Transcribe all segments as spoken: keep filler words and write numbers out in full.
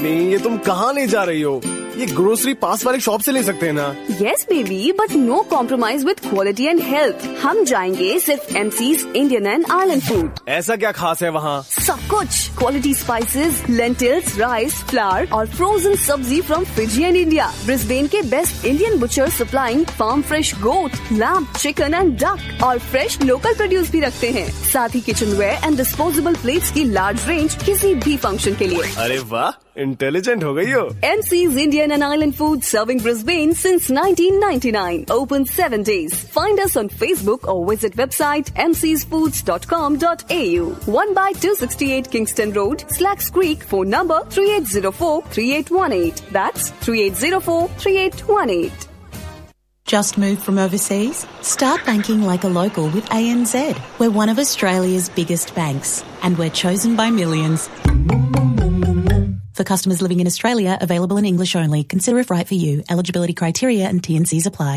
नहीं, ये तुम कहाँ ले जा रही हो? ये ग्रोसरी पास वाले शॉप से ले सकते हैं ना? Yes baby, but no compromise with quality and health. हम जाएंगे सिर्फ MCs Indian and island food. ऐसा क्या खास है वहाँ? सब कुछ, quality spices, lentils, rice, flower और फ्रोजन सब्जी from Fiji and India. Brisbane के best Indian butcher supplying farm fresh goat, lamb, chicken and duck और फ्रेश लोकल प्रोड्यूस भी रखते हैं। साथ ही kitchen where and disposable plates की लार्ज रेंज किसी भी फंक्शन के लिए। अरे वाह, इंटेलिजेंट हो गई हो। MCs Indian and Island Food serving Brisbane since nineteen ninety-nine. Open seven days. Find us on Facebook or visit website m c s foods dot com dot a u. one by two sixty-eight Kingston Road, Slacks Creek. Phone number three eight zero four three eight one eight. That's three eight zero four three eight one eight. Just moved from overseas? Start banking like a local with A N Z. We're one of Australia's biggest banks and we're chosen by millions. For customers living in Australia, available in English only. Consider if right for you. Eligibility criteria and T and Cs apply.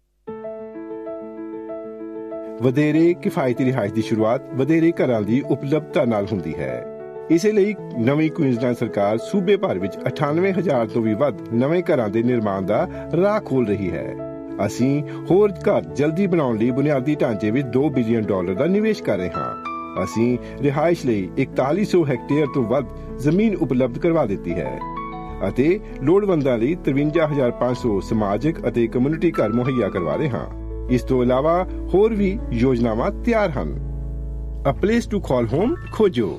ਵਧੇਰੇ ਕਿਫਾਇਤੀ ਰਿਹਾਇਸ਼ ਦੀ ਸ਼ੁਰੂਆਤ ਵਧੇਰੇ ਘਰਾਂ ਦੀ ਉਪਲਬਧਤਾ ਨਾਲ ਹੁੰਦੀ ਹੈ। ਇਸੇ ਲਈ ਨਵੀਂ ਕੁਈਨਜ਼ਲੈਂਡ ਸਰਕਾਰ ਸੂਬੇ ਭਰ ਵਿੱਚ ਅਠਾਨਵੇਂ ਹਜ਼ਾਰ ਤੋਂ ਵੀ ਵੱਧ ਨਵੇਂ ਘਰਾਂ ਦੇ ਨਿਰਮਾਣ ਦਾ ਰਾਹ ਖੋਲ ਰਹੀ ਹੈ। ਅਸੀਂ ਹੋਰ ਘਰ ਜਲਦੀ ਬਣਾਉਣ ਲਈ ਬੁਨਿਆਦੀ ਢਾਂਚੇ ਵਿੱਚ ਦੋ ਬਿਲੀਅਨ ਡਾਲਰ ਦਾ ਨਿਵੇਸ਼ ਕਰ ਰਹੇ ਹਾਂ। ਅਸੀਂ ਰਿਹਾਇਸ਼ ਲਈ ਇਕਤਾਲੀ ਸੌ ਹੈਕਟੇਅਰ ਤੋਂ ਵੱਧ ਜ਼ਮੀਨ ਉਪਲਬਧ ਕਰਵਾ ਦਿੱਤੀ ਹੈ ਅਤੇ ਲੋੜਵੰਦਾਂ ਲਈ ਤਰਵੰਜਾ ਹਜ਼ਾਰ ਪੰਜ ਸੌ ਸਮਾਜਿਕ ਅਤੇ ਕਮਿਊਨਿਟੀ ਘਰ ਮੁਹੱਈਆ ਕਰਵਾ ਰਹੇ ਹਾਂ। ਇਸ ਤੋਂ ਇਲਾਵਾ ਹੋਰ ਵੀ ਯੋਜਨਾਵਾਂ ਤਿਆਰ ਹਨ। A place to call home ਖੋਜੋ।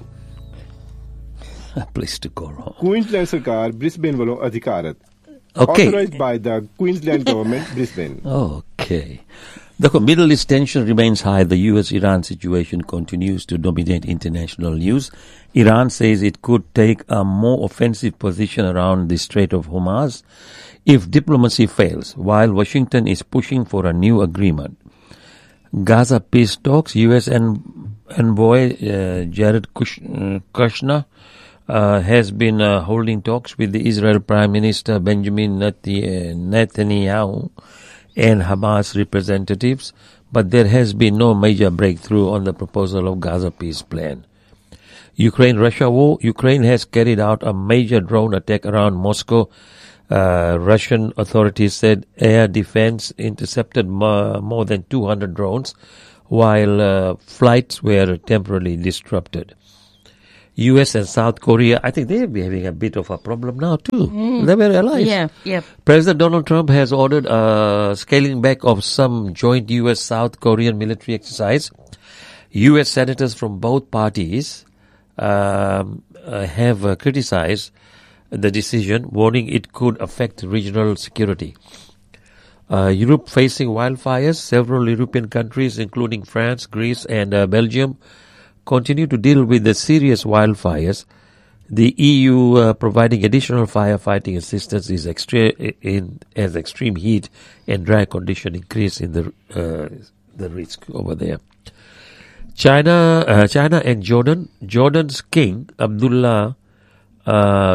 A place to call home. Queensland ਸਰਕਾਰ ਬ੍ਰਿਸਬੇਨ ਵੱਲੋਂ ਅਧਿਕਾਰਤ। Okay. Authorized by the Queensland government, Brisbane. Okay. The Middle East tension remains high. The U S Iran situation continues to dominate international news. Iran says it could take a more offensive position around the Strait of Hormuz if diplomacy fails, while Washington is pushing for a new agreement. Gaza peace talks. U S envoy uh, Jared Kush- uh, Kushner uh, has been uh, holding talks with the Israel Prime Minister Benjamin Netanyahu and Hamas representatives, but there has been no major breakthrough on the proposal of Gaza peace plan. Ukraine-Russia war. Ukraine has carried out a major drone attack around Moscow. Uh, Russian authorities said air defense intercepted more, more than two hundred drones, while uh, flights were temporarily disrupted. U S and South Korea, I think they'll be having a bit of a problem now too. Mm. They were allies. Yeah, yeah. President Donald Trump has ordered a scaling back of some joint U S South Korean military exercise. U S senators from both parties um, uh, have uh, criticized the decision, warning it could affect regional security. Uh, Europe facing wildfires. Several European countries, including France, Greece, and uh, Belgium, continue to deal with the serious wildfires. The E U uh, providing additional firefighting assistance is extre- in as extreme heat and dry condition increase in the uh, the risk over there. China, uh, China and Jordan. Jordan's king Abdullah uh,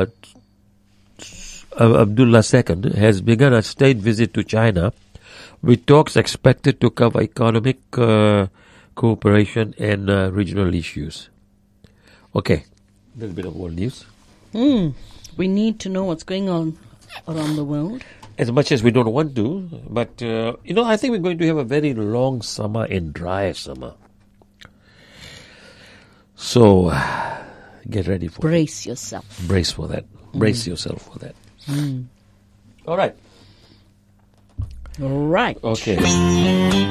Abdullah the Second has begun a state visit to China, with talks expected to cover economic Uh, cooperation and uh, regional issues. Okay, a little bit of world news. Mm. We need to know what's going on around the world. As much as we don't want to, but uh, you know, I think we're going to have a very long summer and dry summer. So, get ready for Brace it. yourself. Brace for that. Brace mm. yourself for that. Mm. All right. All right. Okay.